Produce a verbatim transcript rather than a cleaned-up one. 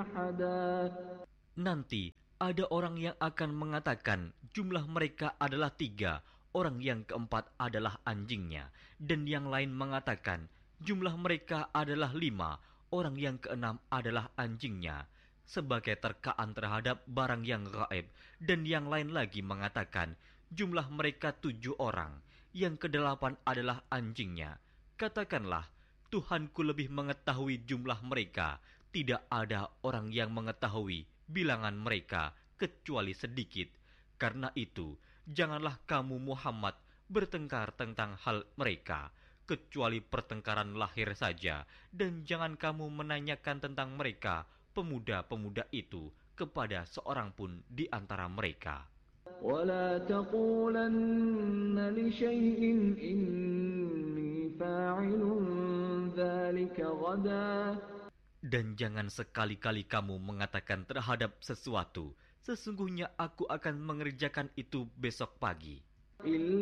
أحدا. Nanti ada orang yang akan mengatakan jumlah mereka adalah tiga, orang yang keempat adalah anjingnya, dan yang lain mengatakan jumlah mereka adalah lima, orang yang keenam adalah anjingnya, sebagai terkaan terhadap barang yang gaib. Dan yang lain lagi mengatakan jumlah mereka tujuh orang, yang kedelapan adalah anjingnya. Katakanlah, Tuhanku lebih mengetahui jumlah mereka, tidak ada orang yang mengetahui bilangan mereka kecuali sedikit. Karena itu, janganlah kamu Muhammad bertengkar tentang hal mereka, kecuali pertengkaran lahir saja, dan jangan kamu menanyakan tentang mereka, pemuda-pemuda itu, kepada seorang pun di antara mereka. ولا تقولن لشيء إني فاعل ذلك غدا. Dan jangan sekali-kali kamu mengatakan terhadap sesuatu, sesungguhnya aku akan mengerjakan itu besok pagi.